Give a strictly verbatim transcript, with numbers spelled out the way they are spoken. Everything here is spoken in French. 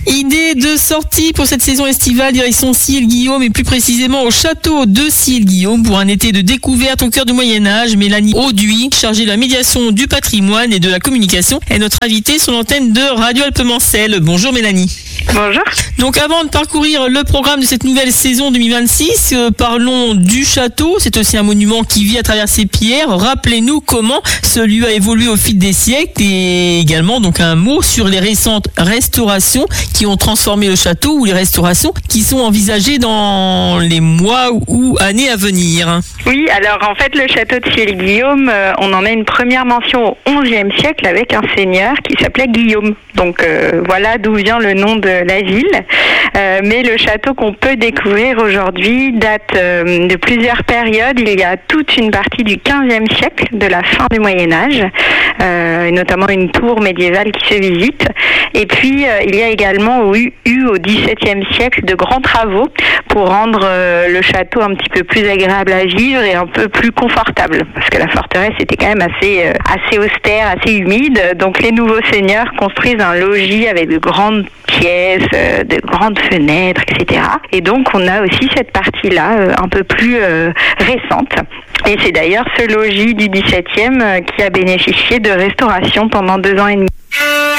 Idée de sortie pour cette saison estivale, direction Sille-Guillaume et plus précisément au château de Sille-Guillaume pour un été de découverte au cœur du Moyen-Âge. Mélanie Auduit, chargée de la médiation du patrimoine et de la communication, est notre invitée sur l'antenne de Radio Alpes-Mancel. Bonjour Mélanie. Bonjour. Donc avant de parcourir le programme de cette nouvelle saison deux mille vingt-six, euh, parlons du château. C'est aussi un monument qui vit à travers ses pierres. Rappelez-nous comment ce lieu a évolué au fil des siècles et également donc un mot sur les récentes restaurations qui ont transformé le château ou les restaurations qui sont envisagées dans les mois ou années à venir. Oui, alors en fait le château de Sille-Guillaume, euh, on en a une première mention au onzième siècle avec un seigneur qui s'appelait Guillaume. Donc euh, voilà d'où vient le nom de la ville. Euh, mais le château qu'on peut découvrir aujourd'hui date euh, de plusieurs périodes. Il y a toute une partie du quinzième siècle, de la fin du Moyen-Âge, euh, et notamment une tour médiévale qui se visite. Et puis euh, il y a également eu, eu au dix-septième siècle de grands travaux pour rendre euh, le château un petit peu plus agréable à vivre et un peu plus confortable, parce que la forteresse était quand même assez, euh, assez austère, assez humide. Donc les nouveaux seigneurs construisent un logis avec de grandes pièces, euh, de grandes fenêtres, et cetera. Et donc on a aussi cette partie-là euh, un peu plus euh, récente. Et c'est d'ailleurs ce logis du dix-septième euh, qui a bénéficié de restauration pendant deux ans et demi.